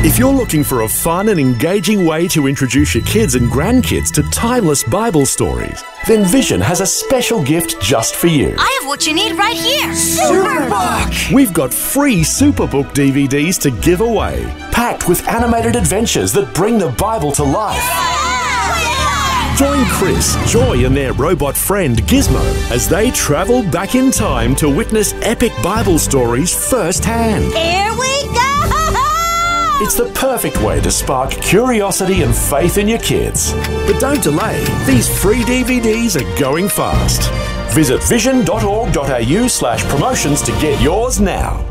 If you're looking for a fun and engaging way to introduce your kids and grandkids to timeless Bible stories, then Vision has a special gift just for you. I have what you need right here. Superbook! We've got free Superbook DVDs to give away, packed with animated adventures that bring the Bible to life. Join Chris, Joy and their robot friend Gizmo as they travel back in time to witness epic Bible stories firsthand. Here we go! It's the perfect way to spark curiosity and faith in your kids. But don't delay, these free DVDs are going fast. Visit vision.org.au/promotions to get yours now.